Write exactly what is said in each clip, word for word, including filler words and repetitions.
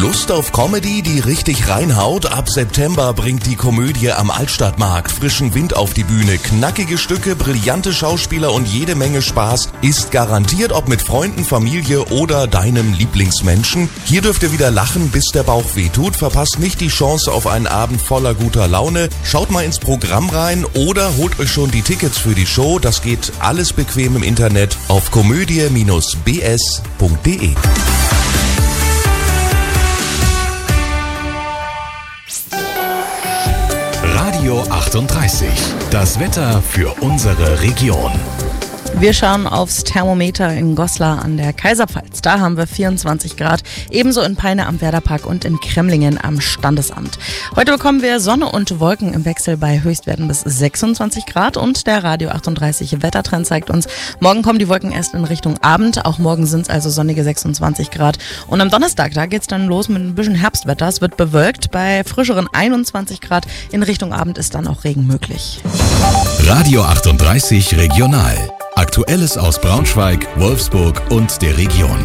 Lust auf Comedy, die richtig reinhaut? Ab September bringt die Komödie am Altstadtmarkt frischen Wind auf die Bühne. Knackige Stücke, brillante Schauspieler und jede Menge Spaß ist garantiert, ob mit Freunden, Familie oder deinem Lieblingsmenschen. Hier dürft ihr wieder lachen, bis der Bauch wehtut. Verpasst nicht die Chance auf einen Abend voller guter Laune. Schaut mal ins Programm rein oder holt euch schon die Tickets für die Show. Das geht alles bequem im Internet auf komödie Bindestrich b s punkt d e. Radio achtunddreißig. Das Wetter für unsere Region. Wir schauen aufs Thermometer in Goslar an der Kaiserpfalz. Da haben wir vierundzwanzig Grad, ebenso in Peine am Werderpark und in Kremlingen am Standesamt. Heute bekommen wir Sonne und Wolken im Wechsel bei Höchstwerten bis sechsundzwanzig Grad und der Radio achtunddreißig Wettertrend zeigt uns, morgen kommen die Wolken erst in Richtung Abend. Auch morgen sind es also sonnige sechsundzwanzig Grad. Und am Donnerstag, da geht's dann los mit ein bisschen Herbstwetter. Es wird bewölkt bei frischeren einundzwanzig Grad. In Richtung Abend ist dann auch Regen möglich. Radio achtunddreißig Regional. Aktuelles aus Braunschweig, Wolfsburg und der Region.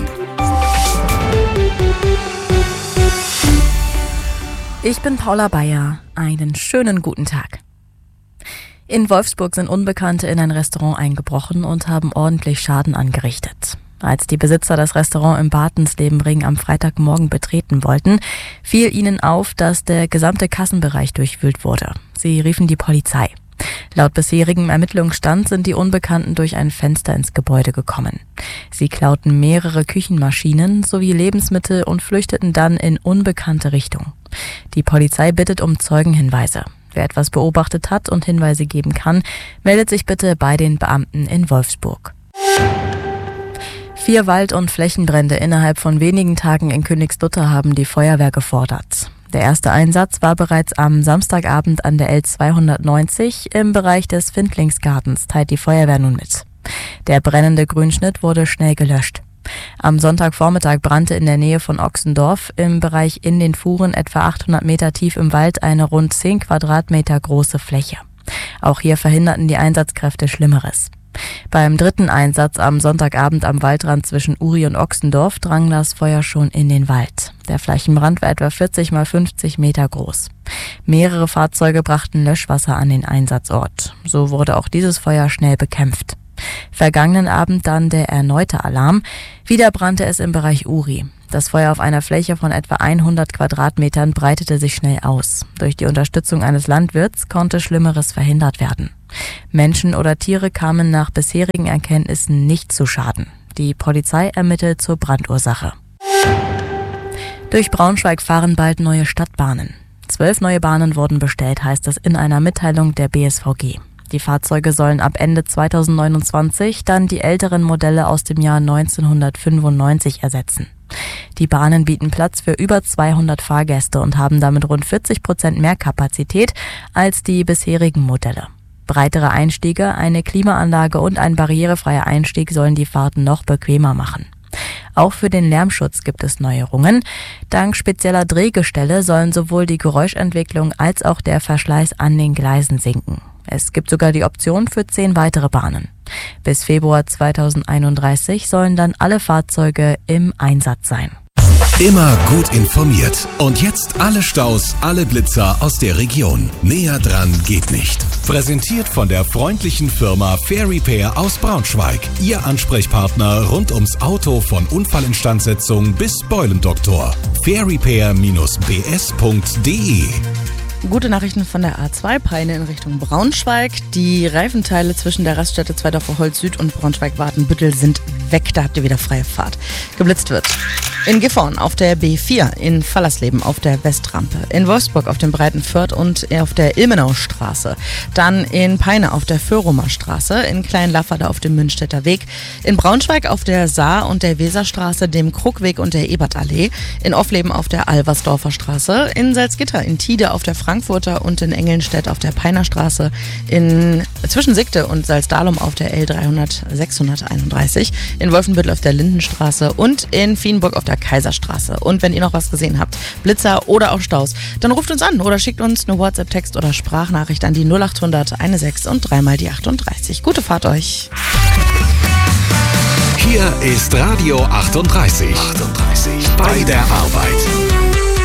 Ich bin Paula Bayer. Einen schönen guten Tag. In Wolfsburg sind Unbekannte in ein Restaurant eingebrochen und haben ordentlich Schaden angerichtet. Als die Besitzer das Restaurant im Bartenslebenring am Freitagmorgen betreten wollten, fiel ihnen auf, dass der gesamte Kassenbereich durchwühlt wurde. Sie riefen die Polizei. Laut bisherigem Ermittlungsstand sind die Unbekannten durch ein Fenster ins Gebäude gekommen. Sie klauten mehrere Küchenmaschinen sowie Lebensmittel und flüchteten dann in unbekannte Richtung. Die Polizei bittet um Zeugenhinweise. Wer etwas beobachtet hat und Hinweise geben kann, meldet sich bitte bei den Beamten in Wolfsburg. Vier Wald- und Flächenbrände innerhalb von wenigen Tagen in Königslutter haben die Feuerwehr gefordert. Der erste Einsatz war bereits am Samstagabend an der L zweihundertneunzig im Bereich des Findlingsgartens, teilt die Feuerwehr nun mit. Der brennende Grünschnitt wurde schnell gelöscht. Am Sonntagvormittag brannte in der Nähe von Ochsendorf im Bereich in den Fuhren etwa achthundert Meter tief im Wald eine rund zehn Quadratmeter große Fläche. Auch hier verhinderten die Einsatzkräfte Schlimmeres. Beim dritten Einsatz am Sonntagabend am Waldrand zwischen Uri und Ochsendorf drang das Feuer schon in den Wald. Der Flächenbrand war etwa vierzig mal fünfzig Meter groß. Mehrere Fahrzeuge brachten Löschwasser an den Einsatzort. So wurde auch dieses Feuer schnell bekämpft. Vergangenen Abend dann der erneute Alarm. Wieder brannte es im Bereich Uri. Das Feuer auf einer Fläche von etwa hundert Quadratmetern breitete sich schnell aus. Durch die Unterstützung eines Landwirts konnte Schlimmeres verhindert werden. Menschen oder Tiere kamen nach bisherigen Erkenntnissen nicht zu Schaden. Die Polizei ermittelt zur Brandursache. Durch Braunschweig fahren bald neue Stadtbahnen. Zwölf neue Bahnen wurden bestellt, heißt es in einer Mitteilung der B S V G. Die Fahrzeuge sollen ab Ende zweitausendneunundzwanzig dann die älteren Modelle aus dem Jahr neunzehnhundertfünfundneunzig ersetzen. Die Bahnen bieten Platz für über zweihundert Fahrgäste und haben damit rund vierzig Prozent mehr Kapazität als die bisherigen Modelle. Breitere Einstiege, eine Klimaanlage und ein barrierefreier Einstieg sollen die Fahrten noch bequemer machen. Auch für den Lärmschutz gibt es Neuerungen. Dank spezieller Drehgestelle sollen sowohl die Geräuschentwicklung als auch der Verschleiß an den Gleisen sinken. Es gibt sogar die Option für zehn weitere Bahnen. Bis Februar zweitausendeinunddreißig sollen dann alle Fahrzeuge im Einsatz sein. Immer gut informiert. Und jetzt alle Staus, alle Blitzer aus der Region. Näher dran geht nicht. Präsentiert von der freundlichen Firma Fair Repair aus Braunschweig. Ihr Ansprechpartner rund ums Auto von Unfallinstandsetzung bis Beulendoktor. fair repair Bindestrich b s punkt d e. Gute Nachrichten von der A zwei Peine in Richtung Braunschweig. Die Reifenteile zwischen der Raststätte Zweidorfer Holz Süd und Braunschweig-Wartenbüttel sind weg. Da habt ihr wieder freie Fahrt. Geblitzt wird in Gifhorn auf der B vier, in Fallersleben auf der Westrampe, in Wolfsburg auf dem Breiten Fürth und auf der Ilmenaustraße, dann in Peine auf der Föhrumer Straße, in Kleinlafferde auf dem Münstetter Weg, in Braunschweig auf der Saar und der Weserstraße, dem Krugweg und der Ebertallee, in Offleben auf der Alversdorfer Straße, in Salzgitter, in Tide auf der Frankfurter und in Engelnstedt auf der Peiner Straße, in zwischen Sigte und Salzdalum auf der L dreihundert sechshunderteinunddreißig, in Wolfenbüttel auf der Lindenstraße und in Vienburg auf der Kaiserstraße. Und wenn ihr noch was gesehen habt, Blitzer oder auch Staus, dann ruft uns an oder schickt uns eine WhatsApp-Text oder Sprachnachricht an die null achthundert sechzehn und dreimal die achtunddreißig. Gute Fahrt euch! Hier ist Radio achtunddreißig. achtunddreißig. Bei der Arbeit.